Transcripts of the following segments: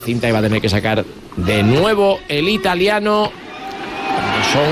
Cinta y va a tener que sacar de nuevo el italiano. Son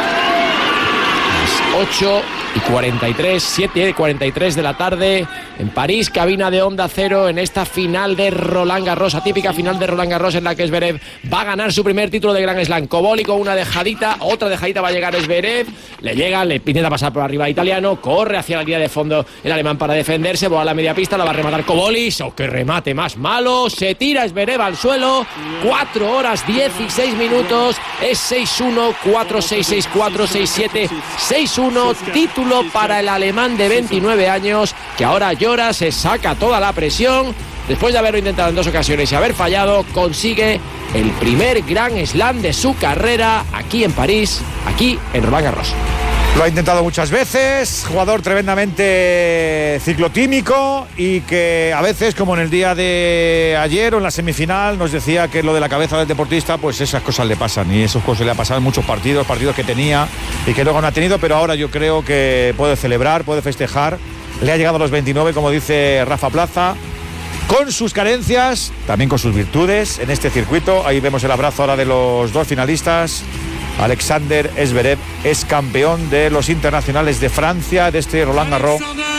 las 8:43, 7:43 de la tarde en París, cabina de Onda Cero, en esta final de Roland Garros, atípica final de Roland Garros en la que Zverev va a ganar su primer título de Grand Slam. Cobolli con una dejadita, otra dejadita va a llegar Zverev, le llega, le intenta pasar por arriba al italiano, corre hacia la línea de fondo el alemán para defenderse, va a la media pista, la va a rematar Cobolli, ¡qué remate más malo! Se tira Zverev al suelo, 4 horas 16 minutos, es 6-1, 4-6, 6-4, 6-7, 6-1, título para el alemán de 29 años, que ahora llora, se saca toda la presión, después de haberlo intentado en 2 ocasiones y haber fallado, consigue el primer Grand Slam de su carrera aquí en París, aquí en Roland Garros. Lo ha intentado muchas veces, jugador tremendamente ciclotímico y que a veces, como en el día de ayer o en la semifinal, nos decía que lo de la cabeza del deportista, pues esas cosas le pasan y esas cosas le han pasado en muchos partidos que tenía y que luego no ha tenido, pero ahora yo creo que puede celebrar, puede festejar. Le ha llegado a los 29, como dice Rafa Plaza, con sus carencias, también con sus virtudes en este circuito. Ahí vemos el abrazo ahora de los 2 finalistas. Alexander Zverev es campeón de los internacionales de Francia, de este Roland Garros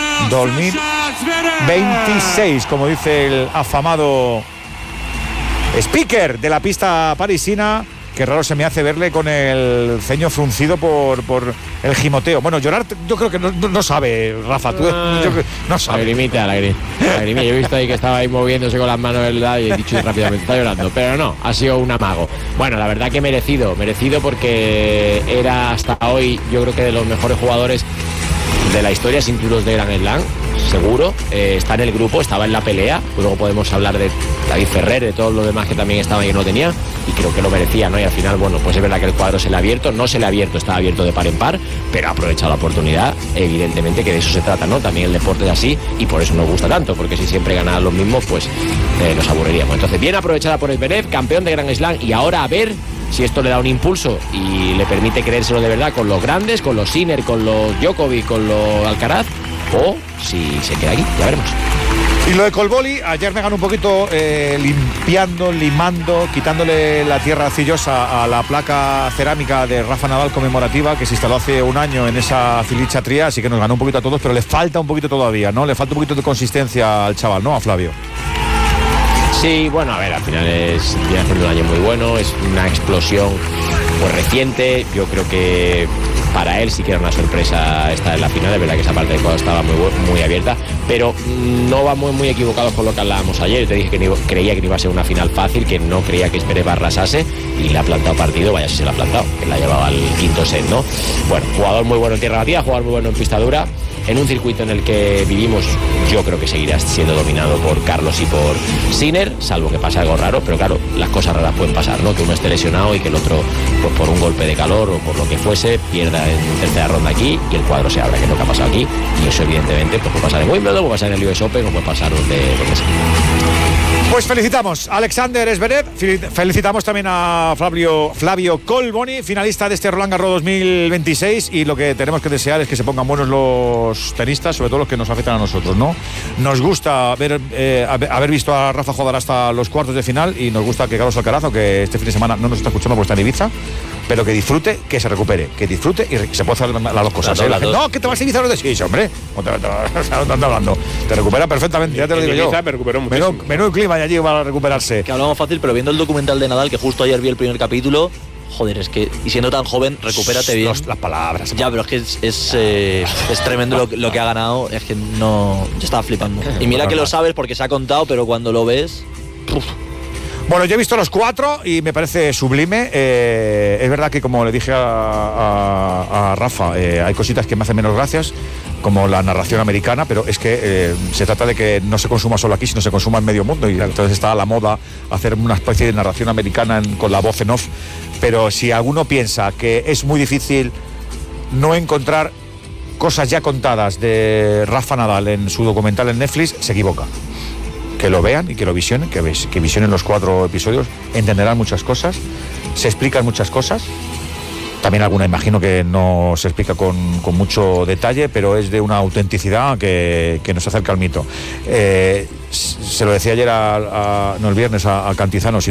2026, como dice el afamado speaker de la pista parisina. Qué raro se me hace verle con el ceño fruncido por el gimoteo. Bueno, llorar yo creo que no sabe, Rafa. No sabe. Lagrimita. Yo he visto ahí que estaba ahí moviéndose con las manos del lado y he dicho rápidamente, está llorando. Pero no, ha sido un amago. Bueno, la verdad que merecido porque era hasta hoy, yo creo que de los mejores jugadores de la historia sin títulos de Grand Slam, seguro. Está en el grupo, estaba en la pelea. Luego podemos hablar de David Ferrer, de todos los demás que también estaban y no tenía, y creo que lo merecía, ¿no? Y al final, bueno, pues es verdad que el cuadro se le ha abierto, no se le ha abierto, estaba abierto de par en par, pero ha aprovechado la oportunidad, evidentemente, que de eso se trata, ¿no? También el deporte es así y por eso nos gusta tanto, porque si siempre ganaban los mismos, pues nos aburriríamos. Entonces, bien aprovechada por Zverev, campeón de Grand Slam, y ahora a ver si esto le da un impulso y le permite creérselo de verdad con los grandes, con los Sinner, con los Djokovic, con los Alcaraz, o si se queda aquí, ya veremos. Y lo de Cobolli, ayer me ganó un poquito limando, quitándole la tierra arcillosa a la placa cerámica de Rafa Nadal conmemorativa que se instaló hace un año en esa Filicha Tria, así que nos ganó un poquito a todos, pero le falta un poquito todavía, ¿no? Le falta un poquito de consistencia al chaval, ¿no? A Flavio. Sí, bueno, a ver, al final viene haciendo un año muy bueno, es una explosión pues reciente, yo creo que para él sí que era una sorpresa estar en la final, es verdad que esa parte de juego estaba muy abierta, pero no vamos muy equivocados con lo que hablábamos ayer. Te dije que creía que no iba a ser una final fácil, que no creía que Zverev arrasase, y le ha plantado partido, vaya si se la ha plantado, que la ha llevado al quinto set, ¿no? Bueno, jugador muy bueno en tierra batida, jugador muy bueno en pista dura, en un circuito en el que vivimos, yo creo que seguirá siendo dominado por Carlos y por Sinner, salvo que pase algo raro, pero claro, las cosas raras pueden pasar, ¿no? Que uno esté lesionado y que el otro, pues por un golpe de calor o por lo que fuese, pierda en tercera ronda aquí y el cuadro se abra, que es lo que ha pasado aquí, y eso evidentemente pues puede pasar en Wimbledon, puede pasar en el US Open o puede pasar donde sea. Pues felicitamos a Alexander Zverev, felicitamos también a Flavio Cobolli, finalista de este Roland Garros 2026, y lo que tenemos que desear es que se pongan buenos los tenistas, sobre todo los que nos afectan a nosotros, ¿no? Nos gusta haber visto a Rafa jugar hasta los cuartos de final, y nos gusta que Carlos Alcaraz, que este fin de semana no nos está escuchando porque está en Ibiza, pero que disfrute, que se recupere, que disfrute y se puede hacer las dos cosas. No, que te vas a Ibiza, no te sí, hombre. No te hablando. Te recupera perfectamente, ya te lo digo yo. Me recuperó muchísimo. Menú clima allí para recuperarse. Que hablamos fácil, pero viendo el documental de Nadal, que justo ayer vi el primer capítulo, joder, es que, y siendo tan joven, recupérate bien. Las palabras. Ya, pero es que es tremendo lo que ha ganado, es que no... Yo estaba flipando. Y mira que lo sabes porque se ha contado, pero cuando lo ves... Uf. Bueno, yo he visto los 4 y me parece sublime. Es verdad que, como le dije a Rafa, hay cositas que me hacen menos gracias, como la narración americana, pero es que se trata de que no se consuma solo aquí, sino se consuma en medio mundo, y entonces está a la moda hacer una especie de narración americana con la voz en off. Pero si alguno piensa que es muy difícil no encontrar cosas ya contadas de Rafa Nadal en su documental en Netflix, se equivoca. Que lo vean y que lo visionen, que visionen los 4 episodios, entenderán muchas cosas, se explican muchas cosas. También alguna imagino que no se explica con mucho detalle, pero es de una autenticidad que nos acerca al mito. Se lo decía ayer, no el viernes, a Cantizano, si